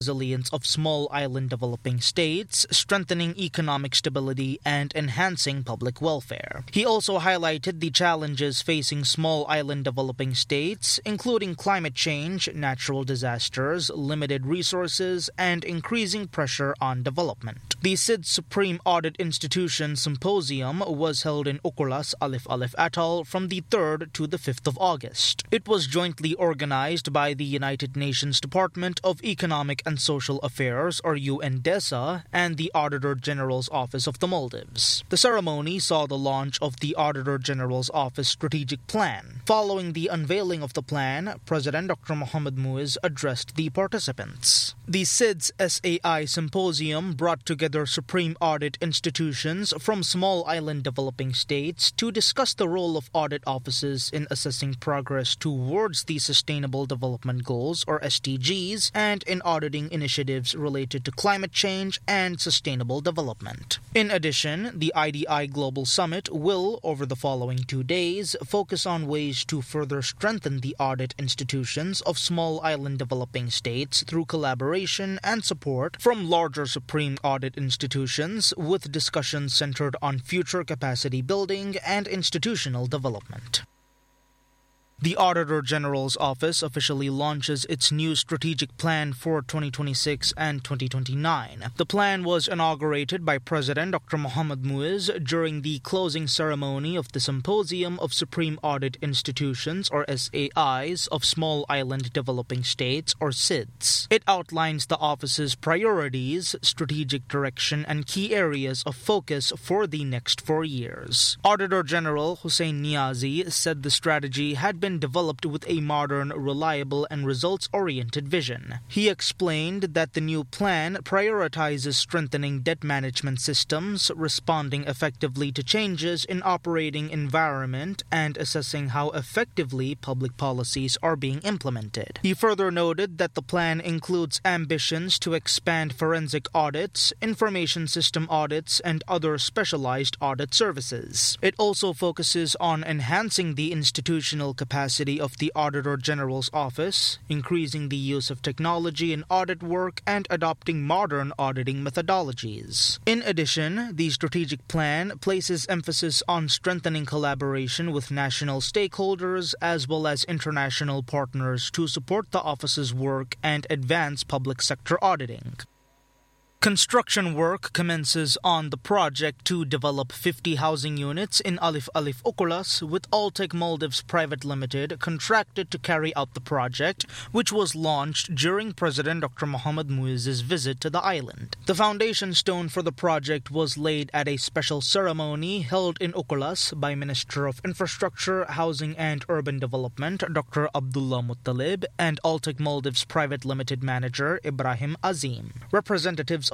resilience of small island developing states, strengthening economic stability, and enhancing public welfare. He also highlighted the challenges facing small island developing states, including climate change, natural disasters, limited resources, and increasing pressure on development. The SIDS Supreme Audit Institution Symposium was held in Ukurlas, Alif Alif Atoll from the 3rd to the 5th of August. It was jointly organized by the United Nations Department of Economic and Social Affairs, or UNDESA, and the Auditor General's Office of the Maldives. The ceremony saw the launch of the Auditor General's Office Strategic Plan. Following the unveiling of the plan, President Dr. Mohamed Muiz addressed the participants. The SIDS SAI Symposium brought together Supreme Audit institutions from small island developing states to discuss the role of audit offices in assessing progress towards the Sustainable Development Goals, or SDGs, and in auditing initiatives related to climate change and sustainable development. In addition, the IDI Global Summit will, over the following 2 days, focus on ways to further strengthen the audit institutions of small island developing states through collaboration and support from larger Supreme Audit institutions, with discussions centered on future capacity building and institutional development. The Auditor General's Office officially launches its new strategic plan for 2026 and 2029. The plan was inaugurated by President Dr. Mohamed Muiz during the closing ceremony of the Symposium of Supreme Audit Institutions, or SAIs, of Small Island Developing States, or SIDS. It outlines the office's priorities, strategic direction, and key areas of focus for the next 4 years. Auditor General Hussein Niazi said the strategy had been developed with a modern, reliable, and results-oriented vision. He explained that the new plan prioritizes strengthening debt management systems, responding effectively to changes in operating environment, and assessing how effectively public policies are being implemented. He further noted that the plan includes ambitions to expand forensic audits, information system audits, and other specialized audit services. It also focuses on enhancing the institutional capacity of the Auditor General's Office, increasing the use of technology in audit work, and adopting modern auditing methodologies. In addition, the strategic plan places emphasis on strengthening collaboration with national stakeholders as well as international partners to support the office's work and advance public sector auditing. Construction work commences on the project to develop 50 housing units in Alif Alif Ukurlas, with Alltech Maldives Private Limited contracted to carry out the project, which was launched during President Dr. Mohamed Muiz's visit to the island. The foundation stone for the project was laid at a special ceremony held in Ukurlas by Minister of Infrastructure, Housing and Urban Development Dr. Abdullah Muttalib and Alltech Maldives Private Limited Manager Ibrahim Azim. Representatives